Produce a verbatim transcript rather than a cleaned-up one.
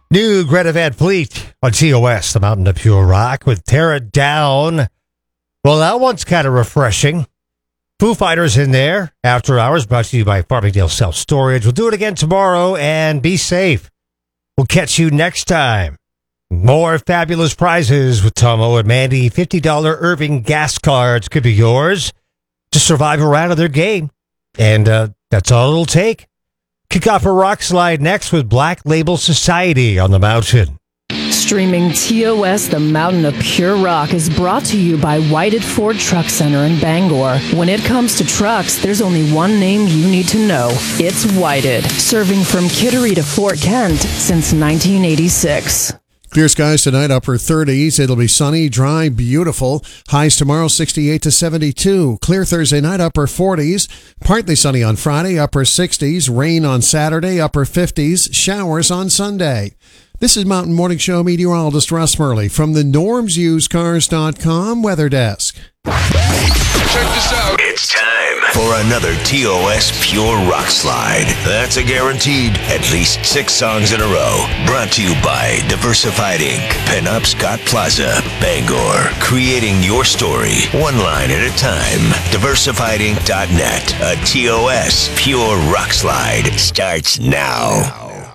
New Greta Van Fleet on T O S, the Mountain of Pure Rock, with Tear It Down. Well, that one's kind of refreshing. Foo Fighters in there. After Hours, brought to you by Farmingdale Self Storage. We'll do it again tomorrow, and be safe. We'll catch you next time. More fabulous prizes with Tomo and Mandy. fifty dollars Irving gas cards could be yours. Just survive a round of their game. And uh, that's all it'll take. Kick off a rock slide next with Black Label Society on the Mountain. Streaming T O S, the Mountain of Pure Rock, is brought to you by Whited Ford Truck Center in Bangor. When it comes to trucks, there's only one name you need to know. It's Whited, serving from Kittery to Fort Kent since nineteen eighty-six. Clear skies tonight, upper thirties. It'll be sunny, dry, beautiful. Highs tomorrow, sixty-eight to seventy-two. Clear Thursday night, upper forties. Partly sunny on Friday, upper sixties. Rain on Saturday, upper fifties. Showers on Sunday. This is Mountain Morning Show meteorologist Russ Murley from the norms used cars dot com weather desk. Check this out. It's time for another T O S Pure Rock Slide. That's a guaranteed at least six songs in a row. Brought to you by Diversified Incorporated. Pinup Scott Plaza, Bangor. Creating your story, one line at a time. diversified inc dot net. A T O S Pure Rock Slide starts now.